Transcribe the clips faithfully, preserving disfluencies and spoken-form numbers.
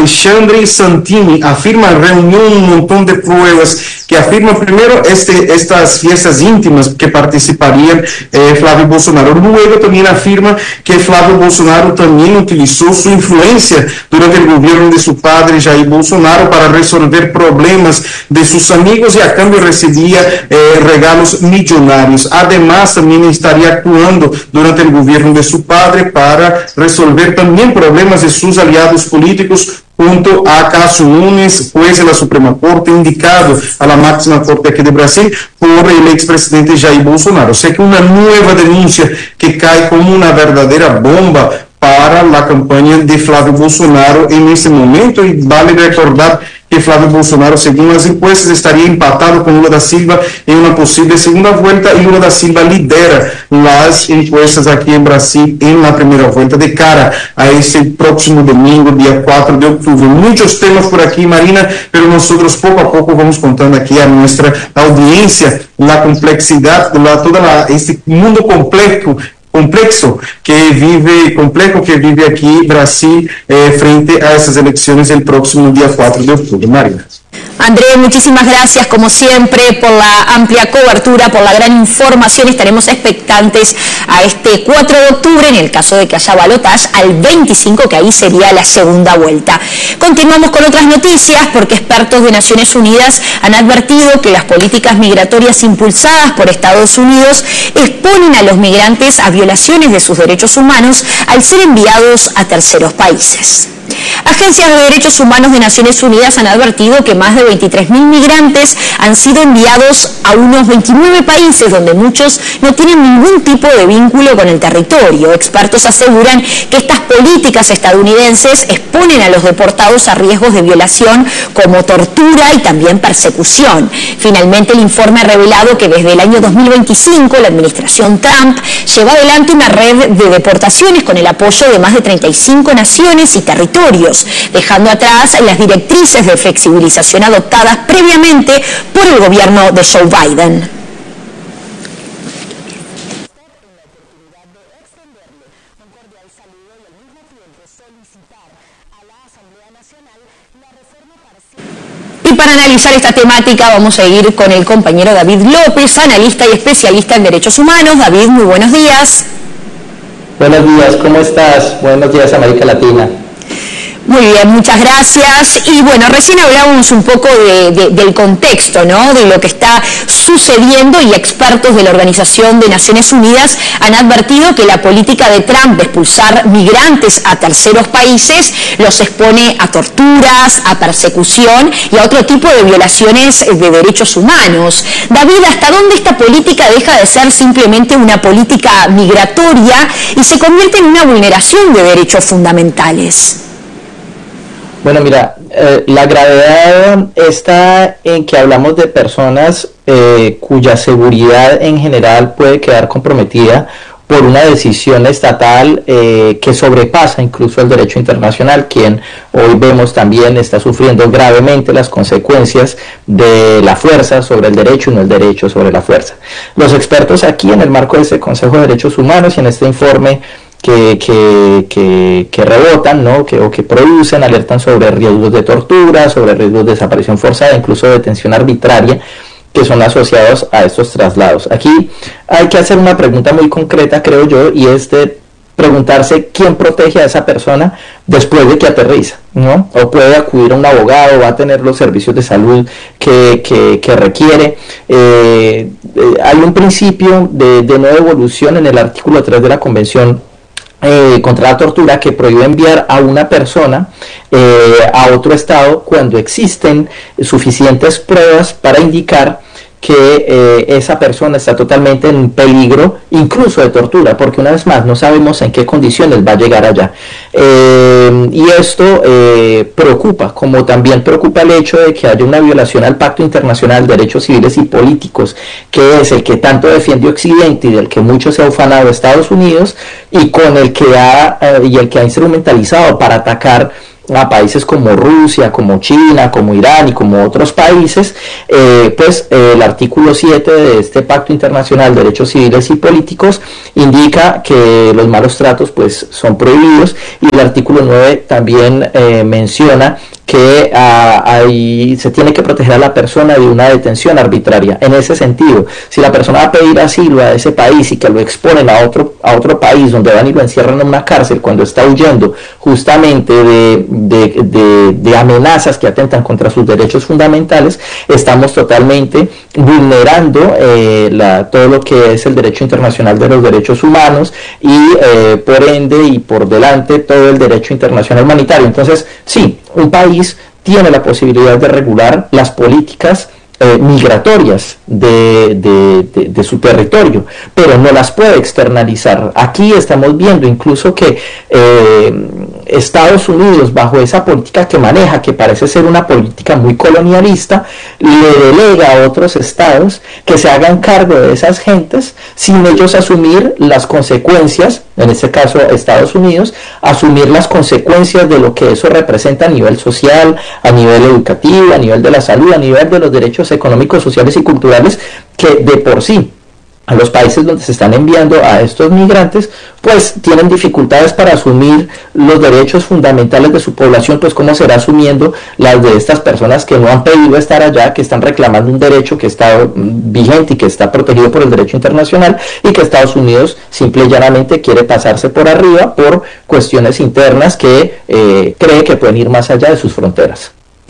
Alexandre Santini afirma reunió un montón de pruebas que afirman primero este, estas fiestas íntimas que participarían eh, Flavio Bolsonaro. Luego también afirma que Flavio Bolsonaro también utilizó su influencia durante el gobierno de su padre Jair Bolsonaro para resolver problemas de sus amigos y a cambio recibía eh, regalos millonarios. Además también estaría actuando durante el gobierno de su padre para resolver también problemas de sus aliados políticos, junto a Cássio Nunes, juez de la Suprema Corte, indicado a la máxima corte aquí de Brasil por el expresidente Jair Bolsonaro. O sea que una nueva denuncia que cae como una verdadera bomba para la campaña de Flavio Bolsonaro en este momento, y vale recordar que Flavio Bolsonaro, según las encuestas, estaría empatado con Lula da Silva en una posible segunda vuelta, y Lula da Silva lidera las encuestas aquí en Brasil en la primera vuelta de cara a ese próximo domingo, día cuatro de octubre. Muchos temas por aquí, Marina, pero nosotros poco a poco vamos contando aquí a nuestra audiencia la complejidad, la, toda la, este mundo complejo complexo que vive, complejo que vive aquí Brasil eh, frente a esas elecciones el próximo día cuatro de octubre. Marina. André, muchísimas gracias como siempre por la amplia cobertura, por la gran información. Estaremos expectantes a este cuatro de octubre, en el caso de que haya balotaje, al veinticinco, que ahí sería la segunda vuelta. Continuamos con otras noticias, porque expertos de Naciones Unidas han advertido que las políticas migratorias impulsadas por Estados Unidos exponen a los migrantes a violaciones de sus derechos humanos al ser enviados a terceros países. Agencias de Derechos Humanos de Naciones Unidas han advertido que más de veintitrés mil migrantes han sido enviados a unos veintinueve países donde muchos no tienen ningún tipo de vínculo con el territorio. Expertos aseguran que estas políticas estadounidenses exponen a los deportados a riesgos de violación como tortura y también persecución. Finalmente, el informe ha revelado que desde el año dos mil veinticinco la administración Trump lleva adelante una red de deportaciones con el apoyo de más de treinta y cinco naciones y territorios, dejando atrás las directrices de flexibilización adoptadas previamente por el gobierno de Joe Biden. Y para analizar esta temática vamos a ir con el compañero David López, analista y especialista en derechos humanos. David, muy buenos días. Buenos días, ¿cómo estás? Buenos días, América Latina. Muy bien, muchas gracias. Y bueno, recién hablábamos un poco de, de, del contexto, ¿no?, de lo que está sucediendo, y expertos de la Organización de Naciones Unidas han advertido que la política de Trump de expulsar migrantes a terceros países los expone a torturas, a persecución y a otro tipo de violaciones de derechos humanos. David, ¿hasta dónde esta política deja de ser simplemente una política migratoria y se convierte en una vulneración de derechos fundamentales? Bueno, mira, eh, la gravedad está en que hablamos de personas eh, cuya seguridad en general puede quedar comprometida por una decisión estatal eh, que sobrepasa incluso el derecho internacional, quien hoy vemos también está sufriendo gravemente las consecuencias de la fuerza sobre el derecho y no el derecho sobre la fuerza. Los expertos aquí, en el marco de este Consejo de Derechos Humanos y en este informe Que, que, que, que rebotan, ¿no?, que, o que producen, alertan sobre riesgos de tortura, sobre riesgos de desaparición forzada, incluso de detención arbitraria, que son asociados a estos traslados. Aquí hay que hacer una pregunta muy concreta, creo yo, y es de preguntarse quién protege a esa persona después de que aterriza, ¿no? O puede acudir a un abogado, va a tener los servicios de salud que, que, que requiere. Eh, eh, hay un principio de, de no devolución en el artículo tres de la Convención Eh, contra la tortura, que prohíbe enviar a una persona eh, a otro estado cuando existen suficientes pruebas para indicar que eh, esa persona está totalmente en peligro, incluso de tortura, porque una vez más no sabemos en qué condiciones va a llegar allá. Eh, y esto eh, preocupa, como también preocupa el hecho de que haya una violación al Pacto Internacional de Derechos Civiles y Políticos, que es el que tanto defiende Occidente y del que mucho se ha ufanado Estados Unidos, y con el que ha, eh, y el que ha instrumentalizado para atacar a países como Rusia, como China, como Irán y como otros países, eh, pues eh, el artículo siete de este Pacto Internacional de Derechos Civiles y Políticos indica que los malos tratos pues son prohibidos, y el artículo nueve también eh, menciona que ah, hay, se tiene que proteger a la persona de una detención arbitraria. En ese sentido, si la persona va a pedir asilo a ese país y que lo exponen a otro, a otro país donde van y lo encierran en una cárcel cuando está huyendo justamente de, de, de, de amenazas que atentan contra sus derechos fundamentales, estamos totalmente vulnerando eh, la, todo lo que es el derecho internacional de los derechos humanos y eh, por ende y por delante todo el derecho internacional humanitario. Entonces, sí, un país tiene la posibilidad de regular las políticas eh, migratorias de, de, de, de su territorio, pero no las puede externalizar. Aquí estamos viendo incluso que eh, Estados Unidos, bajo esa política que maneja, que parece ser una política muy colonialista, le delega a otros estados que se hagan cargo de esas gentes sin ellos asumir las consecuencias, en este caso Estados Unidos, asumir las consecuencias de lo que eso representa a nivel social, a nivel educativo, a nivel de la salud, a nivel de los derechos económicos, sociales y culturales, que de por sí a los países donde se están enviando a estos migrantes, pues tienen dificultades para asumir los derechos fundamentales de su población. Pues cómo será asumiendo las de estas personas que no han pedido estar allá, que están reclamando un derecho que está vigente y que está protegido por el derecho internacional, y que Estados Unidos simple y llanamente quiere pasarse por arriba por cuestiones internas que eh, cree que pueden ir más allá de sus fronteras.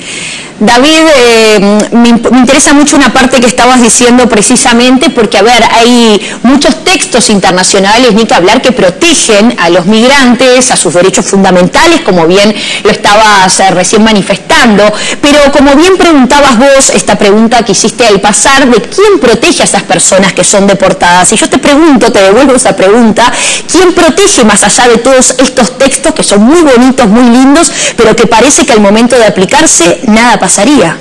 David, eh, me, me interesa mucho una parte que estabas diciendo precisamente, porque, a ver, hay muchos textos internacionales, ni que hablar, que protegen a los migrantes, a sus derechos fundamentales, como bien lo estabas eh, recién manifestando, pero como bien preguntabas vos, esta pregunta que hiciste al pasar, de quién protege a esas personas que son deportadas, y yo te pregunto, te devuelvo esa pregunta, ¿quién protege más allá de todos estos textos que son muy bonitos, muy lindos, pero que parece que al momento de aplicarse nada pasaría?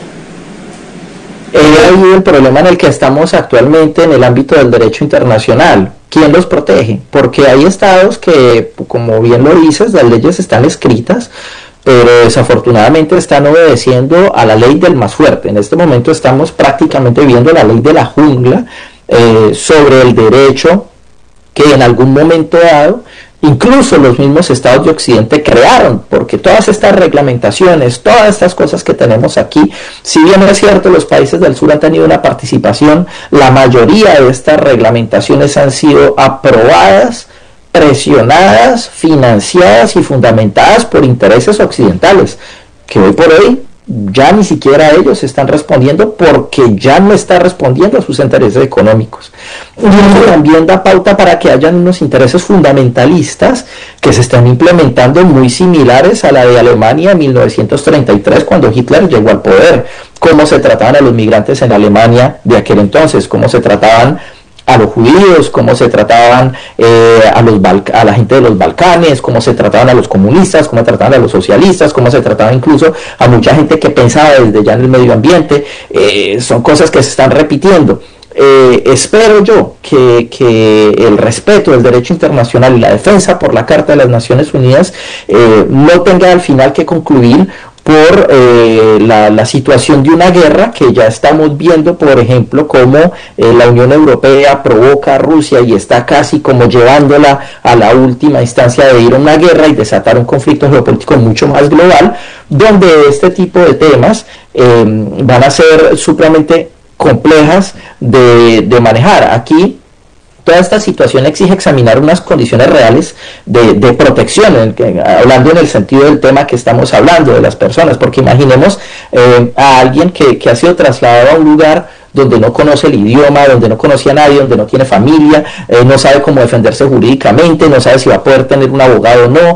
Es ahí el problema en el que estamos actualmente en el ámbito del derecho internacional. ¿Quién los protege? Porque hay estados que, como bien lo dices, las leyes están escritas, pero desafortunadamente están obedeciendo a la ley del más fuerte. En este momento estamos prácticamente viendo la ley de la jungla eh, sobre el derecho que en algún momento dado incluso los mismos estados de Occidente crearon, porque todas estas reglamentaciones, todas estas cosas que tenemos aquí, si bien es cierto los países del sur han tenido una participación, la mayoría de estas reglamentaciones han sido aprobadas, presionadas, financiadas y fundamentadas por intereses occidentales, que hoy por hoy ya ni siquiera ellos están respondiendo, porque ya no está respondiendo a sus intereses económicos. Y eso también da pauta para que hayan unos intereses fundamentalistas que se están implementando muy similares a la de Alemania en mil novecientos treinta y tres, cuando Hitler llegó al poder. Cómo se trataban a los migrantes en Alemania de aquel entonces, cómo se trataban a los judíos, cómo se trataban eh, a, los a la gente de los Balcanes, cómo se trataban a los comunistas, cómo trataban a los socialistas, cómo se trataba incluso a mucha gente que pensaba desde ya en el medio ambiente. Eh, son cosas que se están repitiendo. Eh, espero yo que, que el respeto del derecho internacional y la defensa por la Carta de las Naciones Unidas eh, no tenga al final que concluir por eh, la, la situación de una guerra que ya estamos viendo, por ejemplo, cómo eh, la Unión Europea provoca a Rusia y está casi como llevándola a la última instancia de ir a una guerra y desatar un conflicto geopolítico mucho más global, donde este tipo de temas eh, van a ser supremamente complejas de, de manejar. Aquí toda esta situación exige examinar unas condiciones reales de, de protección, en que, hablando en el sentido del tema que estamos hablando, de las personas, porque imaginemos eh, a alguien que, que ha sido trasladado a un lugar donde no conoce el idioma, donde no conoce a nadie, donde no tiene familia, eh, no sabe cómo defenderse jurídicamente, no sabe si va a poder tener un abogado o no,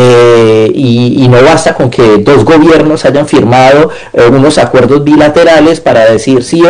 eh, y, y no basta con que dos gobiernos hayan firmado eh, unos acuerdos bilaterales para decir sí o no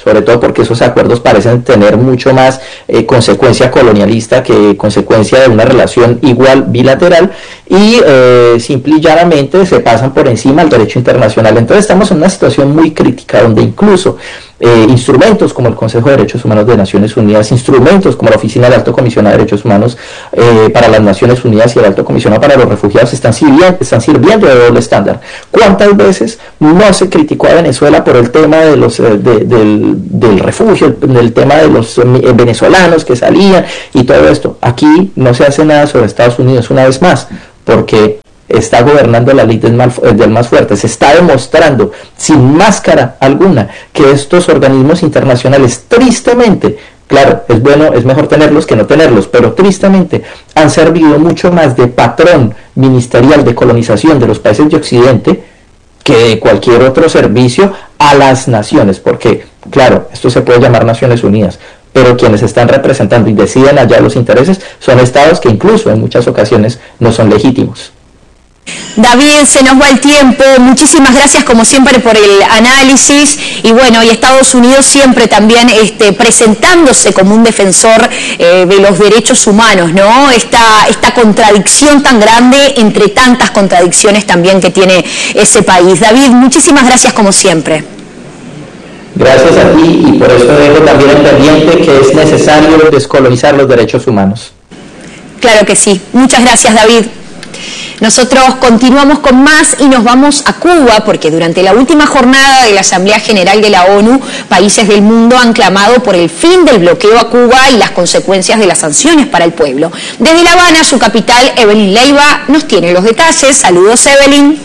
sobre todo porque esos acuerdos parecen tener mucho más eh, consecuencia colonialista que consecuencia de una relación igual bilateral, y eh, simple y llanamente se pasan por encima del derecho internacional. Entonces estamos en una situación muy crítica donde incluso eh, instrumentos como el Consejo de Derechos Humanos de Naciones Unidas, instrumentos como la Oficina del Alto Comisionado de Derechos Humanos eh, para las Naciones Unidas y el Alto Comisionado para los Refugiados están sirviendo, están sirviendo de doble estándar. ¿Cuántas veces no se criticó a Venezuela por el tema de los, de, del, del refugio, el, el tema de los eh, venezolanos que salían y todo esto? Aquí no se hace nada sobre Estados Unidos una vez más, porque está gobernando la ley del, mal, del más fuerte. Se está demostrando sin máscara alguna que estos organismos internacionales, tristemente, claro, es bueno, es mejor tenerlos que no tenerlos, pero tristemente han servido mucho más de patrón ministerial de colonización de los países de Occidente que de cualquier otro servicio a las naciones, porque, claro, esto se puede llamar Naciones Unidas, pero quienes están representando y deciden allá los intereses son estados que incluso en muchas ocasiones no son legítimos. David, se nos va el tiempo, muchísimas gracias como siempre por el análisis, y bueno, y Estados Unidos siempre también este, presentándose como un defensor eh, de los derechos humanos, ¿no? Esta, esta contradicción tan grande entre tantas contradicciones también que tiene ese país. David, muchísimas gracias como siempre. Gracias a ti, y por eso dejo también en pendiente que es necesario descolonizar los derechos humanos. Claro que sí, muchas gracias, David. Nosotros continuamos con más y nos vamos a Cuba, porque durante la última jornada de la Asamblea General de la ONU, países del mundo han clamado por el fin del bloqueo a Cuba y las consecuencias de las sanciones para el pueblo. Desde La Habana, su capital, Evelyn Leiva nos tiene los detalles. Saludos, Evelyn.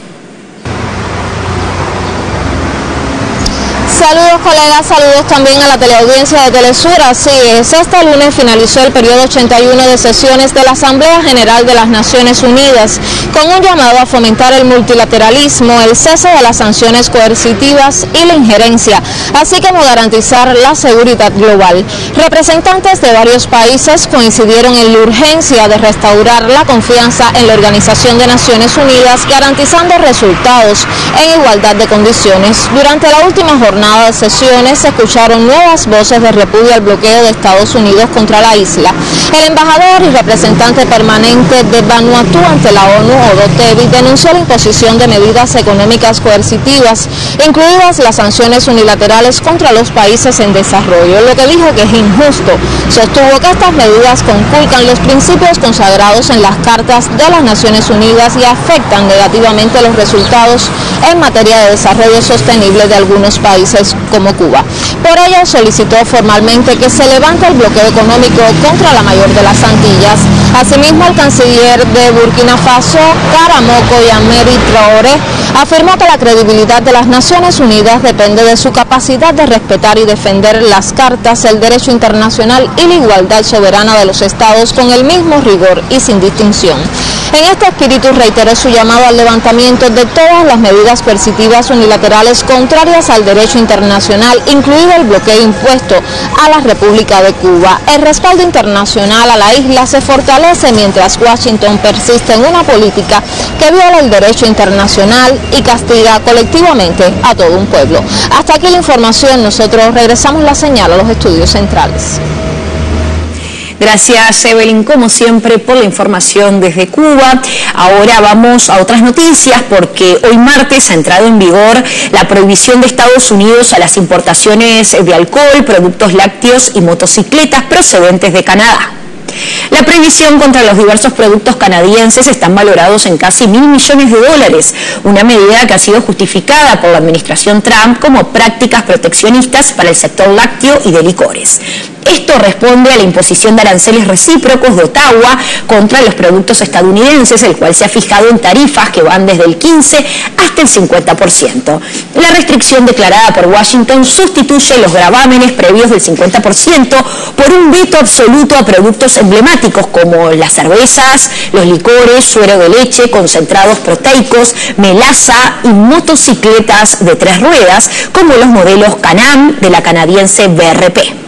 Saludos, colegas, saludos también a la teleaudiencia de Telesur. Así es, este lunes finalizó el periodo ochenta y uno de sesiones de la Asamblea General de las Naciones Unidas, con un llamado a fomentar el multilateralismo, el cese de las sanciones coercitivas y la injerencia, así como garantizar la seguridad global. Representantes de varios países coincidieron en la urgencia de restaurar la confianza en la Organización de Naciones Unidas, garantizando resultados en igualdad de condiciones. Durante la última jornada de sesiones se escucharon nuevas voces de repudio al bloqueo de Estados Unidos contra la isla. El embajador y representante permanente de Vanuatu ante la ONU, Odo Tebi, denunció la imposición de medidas económicas coercitivas, incluidas las sanciones unilaterales contra los países en desarrollo, lo que dijo que es injusto. Sostuvo que estas medidas conculcan los principios consagrados en las cartas de las Naciones Unidas y afectan negativamente los resultados en materia de desarrollo sostenible de algunos países como Cuba. Por ello solicitó formalmente que se levante el bloqueo económico contra la mayor de las Antillas. Asimismo, el canciller de Burkina Faso, Karamoko Yameri Traoré, afirmó que la credibilidad de las Naciones Unidas depende de su capacidad de respetar y defender las cartas, el derecho internacional y la igualdad soberana de los estados con el mismo rigor y sin distinción. En este espíritu reiteró su llamado al levantamiento de todas las medidas coercitivas unilaterales contrarias al derecho internacional, incluido el bloqueo impuesto a la República de Cuba. El respaldo internacional a la isla se fortalece mientras Washington persiste en una política que viola el derecho internacional y castiga colectivamente a todo un pueblo. Hasta aquí la información, nosotros regresamos la señal a los estudios centrales. Gracias, Evelyn, como siempre, por la información desde Cuba. Ahora vamos a otras noticias, porque hoy martes ha entrado en vigor la prohibición de Estados Unidos a las importaciones de alcohol, productos lácteos y motocicletas procedentes de Canadá. La prohibición contra los diversos productos canadienses están valorados en casi mil millones de dólares, una medida que ha sido justificada por la administración Trump como prácticas proteccionistas para el sector lácteo y de licores. Esto responde a la imposición de aranceles recíprocos de Ottawa contra los productos estadounidenses, el cual se ha fijado en tarifas que van desde el quince hasta el cincuenta por ciento. La restricción declarada por Washington sustituye los gravámenes previos del cincuenta por ciento por un veto absoluto a productos emblemáticos como las cervezas, los licores, suero de leche, concentrados proteicos, melaza y motocicletas de tres ruedas, como los modelos Can-Am de la canadiense B R P.